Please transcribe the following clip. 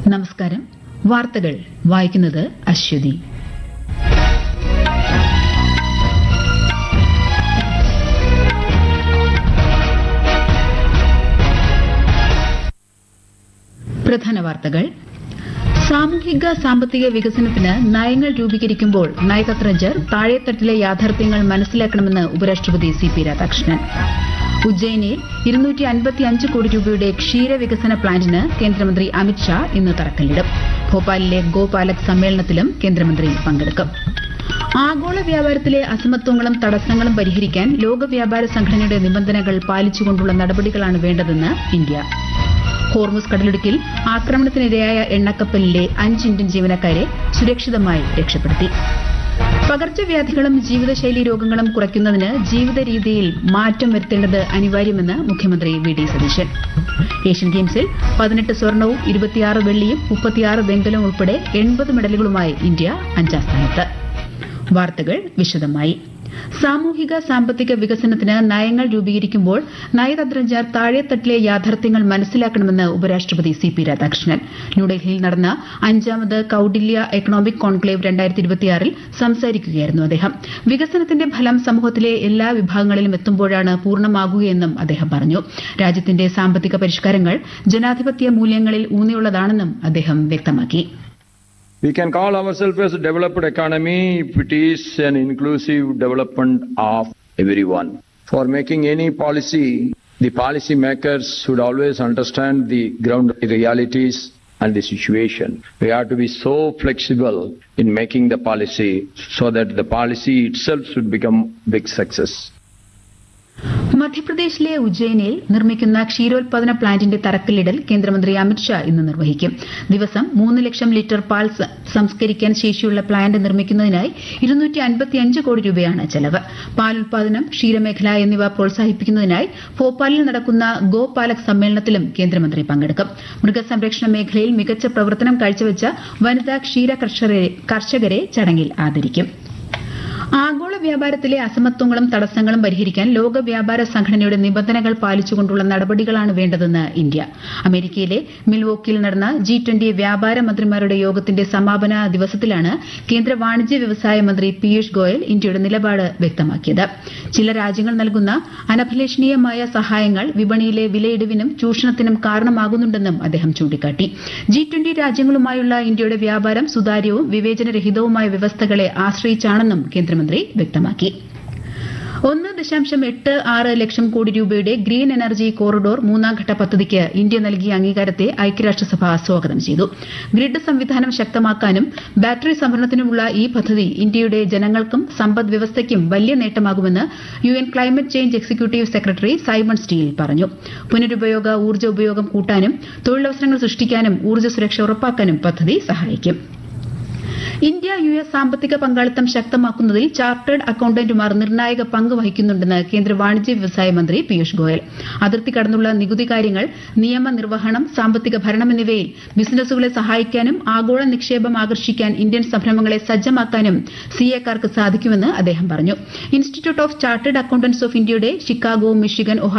നമസ്കാരം. വാർത്തകൾ വായിക്കുന്നത് അശ്വതി. പ്രധാന വാർത്തകൾ. സാമൂഹിക സാമ്പത്തിക വികസനത്തിന് നയങ്ങൾ രൂപീകരിക്കുമ്പോൾ നയതന്ത്രജ്ഞർ താഴെത്തട്ടിലെ യാഥാർത്ഥ്യങ്ങൾ മനസ്സിലാക്കണമെന്ന് ഉപരാഷ്ട്രപതി സി.പി. രാധാകൃഷ്ണൻ. ഉജ്ജയിനിൽ 255 കോടി രൂപയുടെ ക്ഷീരവികസന പ്ലാന്റിന് കേന്ദ്രമന്ത്രി അമിത്ഷാ ഇന്ന് തറക്കല്ലിടും. ഭോപ്പാലിലെ ഗോപാലക് സമ്മേളനത്തിലും കേന്ദ്രമന്ത്രി പങ്കെടുക്കും. ആഗോള വ്യാപാരത്തിലെ അസമത്വങ്ങളും തടസ്സങ്ങളും പരിഹരിക്കാൻ ലോക വ്യാപാര സംഘടനയുടെ നിബന്ധനകൾ പാലിച്ചുകൊണ്ടുള്ള നടപടികളാണ് വേണ്ടതെന്ന് ഇന്ത്യ. ഹോർമുസ് കടലിടുക്കിൽ ആക്രമണത്തിനിരയായ എണ്ണക്കപ്പലിലെ 5 ഇന്ത്യൻ ജീവനക്കാരെ സുരക്ഷിതമായി രക്ഷപ്പെടുത്തി. പകർച്ചവ്യാധികളും ജീവിതശൈലി രോഗങ്ങളും കുറയ്ക്കുന്നതിന് ജീവിത രീതിയിൽ മാറ്റം വരുത്തേണ്ടത് അനിവാര്യമെന്ന് മുഖ്യമന്ത്രി വി.ഡി. സതീശൻ. ഏഷ്യൻ ഗെയിംസിൽ 18 സ്വർണവും 26 വെള്ളിയും 36 വെങ്കലവും ഉൾപ്പെടെ 80 മെഡലുകളുമായി ഇന്ത്യ 5ാം സ്ഥാനത്ത്. വാർത്തകൾ വിശദമായി. സാമൂഹിക സാമ്പത്തിക വികസനത്തിന് നയങ്ങൾ രൂപീകരിക്കുമ്പോൾ നയതന്ത്രജ്ഞർ താഴെത്തട്ടിലെ യാഥാർത്ഥ്യങ്ങൾ മനസ്സിലാക്കണമെന്ന് ഉപരാഷ്ട്രപതി സി.പി. രാധാകൃഷ്ണൻ. ന്യൂഡൽഹിയിൽ നടന്ന 5ാമത് കൌടില്യ എക്കണോമിക് കോൺക്ലേവ് 2026 സംസാരിക്കുകയായിരുന്നു അദ്ദേഹം. വികസനത്തിന്റെ ഫലം സമൂഹത്തിലെ എല്ലാ വിഭാഗങ്ങളിലും എത്തുമ്പോഴാണ് പൂർണ്ണമാകുകയെന്നും അദ്ദേഹം പറഞ്ഞു. രാജ്യത്തിന്റെ സാമ്പത്തിക പരിഷ്കാരങ്ങൾ ജനാധിപത്യ മൂല്യങ്ങളിൽ ഊന്നിയുള്ളതാണെന്നും അദ്ദേഹം വ്യക്തമാക്കി. We can call ourselves as a developed economy if it is an inclusive development of everyone. For making any policy, the policy makers should always understand the ground realities and the situation. We have to be so flexible in making the policy so that the policy itself should become big success. മധ്യപ്രദേശിലെ ഉജ്ജയിനിൽ നിർമ്മിക്കുന്ന ക്ഷീരോത്പാദന പ്ലാന്റിന്റെ തറക്കല്ലിടൽ കേന്ദ്രമന്ത്രി അമിത്ഷാ ഇന്ന് നിർവഹിക്കും. ദിവസം 3 ലക്ഷം litre പാൽ സംസ്കരിക്കാൻ ശേഷിയുള്ള പ്ലാന്റ് നിർമ്മിക്കുന്നതിനായി 255 കോടി രൂപയാണ് ചെലവ്. പാൽ ഉൽപാദനം, ക്ഷീരമേഖല എന്നിവ പ്രോത്സാഹിപ്പിക്കുന്നതിനായി ഭോപ്പാലിൽ നടക്കുന്ന ഗോപാലക് സമ്മേളനത്തിലും കേന്ദ്രമന്ത്രി പങ്കെടുക്കും. മൃഗസംരക്ഷണ മേഖലയിൽ മികച്ച പ്രവർത്തനം കാഴ്ചവെച്ച വനിതാ ക്ഷീര കർഷകരെ ചടങ്ങിൽ ആദരിക്കും. ആഗോള വ്യാപാരത്തിലെ അസമത്വങ്ങളും തടസ്സങ്ങളും പരിഹരിക്കാൻ ലോക വ്യാപാര സംഘടനയുടെ നിബന്ധനകൾ പാലിച്ചുകൊണ്ടുള്ള നടപടികളാണ് വേണ്ടതെന്ന് ഇന്ത്യ. അമേരിക്കയിലെ മിൽവോക്കിയിൽ നടന്ന G20 വ്യാപാര മന്ത്രിമാരുടെ യോഗത്തിന്റെ സമാപന ദിവസത്തിലാണ് കേന്ദ്ര വാണിജ്യ വ്യവസായ മന്ത്രി പീയൂഷ് ഗോയൽ ഇന്ത്യയുടെ നിലപാട് വ്യക്തമാക്കിയത്. ചില രാജ്യങ്ങൾ നൽകുന്ന അനഭിലഷണീയമായ സഹായങ്ങൾ വിപണിയിലെ വിലയിടിവിനും ചൂഷണത്തിനും കാരണമാകുന്നുണ്ടെന്നും അദ്ദേഹം ചൂണ്ടിക്കാട്ടി. G20 രാജ്യങ്ങളുമായുള്ള ഇന്ത്യയുടെ വ്യാപാരം സുതാര്യവും വിവേചനരഹിതവുമായ വ്യവസ്ഥകളെ ആശ്രയിച്ചാണെന്നും കേന്ദ്രമന്ത്രി വ്യക്തമാക്കി. 1.86 ലക്ഷം കോടി രൂപയുടെ ഗ്രീൻ എനർജി കോറിഡോർ 3ാംഘട്ട പദ്ധതിക്ക് ഇന്ത്യ നൽകിയ അംഗീകാരത്തെ ഐക്യരാഷ്ട്രസഭ സ്വാഗതം ചെയ്തു. ഗ്രിഡ് സംവിധാനം ശക്തമാക്കാനും ബാറ്ററി സംഭരണത്തിനുമുള്ള ഈ പദ്ധതി ഇന്ത്യയുടെ ജനങ്ങൾക്കും സമ്പദ് വ്യവസ്ഥയ്ക്കും വലിയ നേട്ടമാകുമെന്ന് UN climate change executive secretary Simon steel പറഞ്ഞു. പുനരുപയോഗ ഊർജ്ജ ഉപയോഗം കൂട്ടാനും തൊഴിലവസരങ്ങൾ സൃഷ്ടിക്കാനും ഊർജ്ജ സുരക്ഷ ഉറപ്പാക്കാനും പദ്ധതി സഹായിക്കും. ഇന്ത്യ US സാമ്പത്തിക പങ്കാളിത്തം ശക്തമാക്കുന്നതിൽ ചാർട്ടേഡ് അക്കൌണ്ടന്റുമാർ നിർണായക പങ്ക് വഹിക്കുന്നുണ്ടെന്ന് കേന്ദ്ര വാണിജ്യ വ്യവസായ മന്ത്രി പീയൂഷ് ഗോയൽ. അതിർത്തി കടന്നുള്ള നികുതി കാര്യങ്ങൾ, നിയമനിർവഹണം, സാമ്പത്തിക ഭരണം എന്നിവയിൽ ബിസിനസുകളെ സഹായിക്കാനും ആഗോള നിക്ഷേപം ആകർഷിക്കാൻ ഇന്ത്യൻ സംരംഭങ്ങളെ സജ്ജമാക്കാനും CAക്കാർക്ക് സാധിക്കുമെന്ന് അദ്ദേഹം പറഞ്ഞു. Institute of chartered accountants of ഇന്ത്യയുടെ ഷിക്കാഗോ, മിഷിഗൻ,